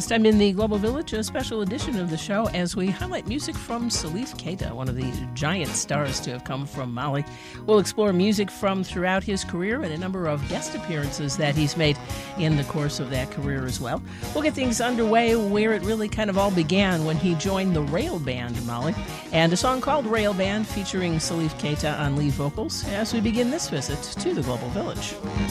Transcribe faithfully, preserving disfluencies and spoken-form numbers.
This time in the Global Village, a special edition of the show as we highlight music from Salif Keita, one of the giant stars to have come from Mali. We'll explore music from throughout his career and a number of guest appearances that he's made in the course of that career as well. We'll get things underway where it really kind of all began when he joined the Rail Band Mali, and a song called Rail Band featuring Salif Keita on lead vocals as we begin this visit to the Global Village.